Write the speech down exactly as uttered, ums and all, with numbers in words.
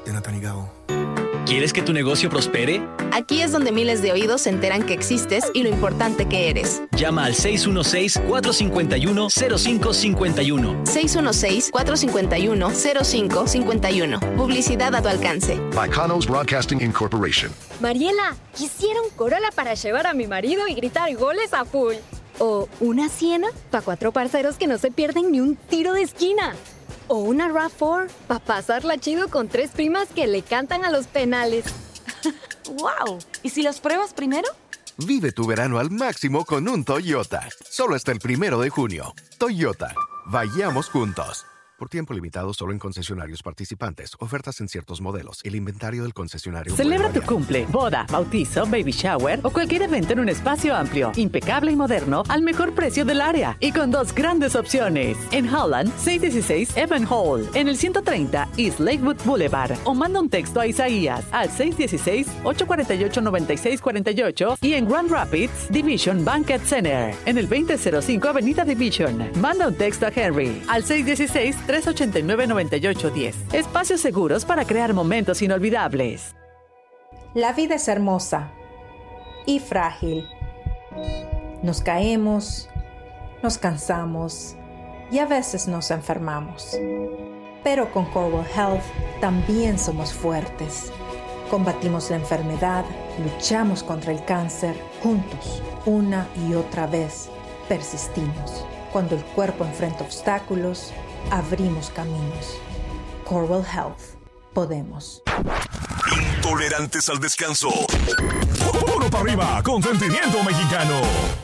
de Nathan y Gabo. ¿Quieres que tu negocio prospere? Aquí es donde miles de oídos se enteran que existes y lo importante que eres. Llama al seis uno seis, cuatro cinco uno, cero cinco cinco uno. seis uno seis, cuatro cinco uno, cero cinco cinco uno. Publicidad a tu alcance. By Canos Broadcasting Incorporation. Mariela, quisiera un Corolla para llevar a mi marido y gritar goles a full. O una Siena para cuatro parceros que no se pierden ni un tiro de esquina. O una RAV cuatro para pasarla chido con tres primas que le cantan a los penales. ¡Wow! ¿Y si las pruebas primero? Vive tu verano al máximo con un Toyota. Solo hasta el primero de junio. Toyota. Vayamos juntos. Por tiempo limitado solo en concesionarios participantes. Ofertas en ciertos modelos. El inventario del concesionario. Celebra tu cumple, boda, bautizo, baby shower o cualquier evento en un espacio amplio, impecable y moderno al mejor precio del área y con dos grandes opciones. En Holland, seiscientos dieciséis Evan Hall, en el ciento treinta East Lakewood Boulevard, o manda un texto a Isaías al seis uno seis, ocho cuatro ocho, nueve seis cuatro ocho y en Grand Rapids, Division Banquet Center, en el veinte cero cinco Avenida Division. Manda un texto a Henry al seis uno seis, tres ocho nueve, nueve ocho uno cero. Espacios seguros para crear momentos inolvidables. La vida es hermosa y frágil. Nos caemos, nos cansamos y a veces nos enfermamos. Pero con Corewell Health también somos fuertes. Combatimos la enfermedad, luchamos contra el cáncer, juntos, una y otra vez, persistimos. Cuando el cuerpo enfrenta obstáculos, abrimos caminos. Corewell Health. Podemos. Intolerantes al descanso. Puro para arriba con sentimiento mexicano.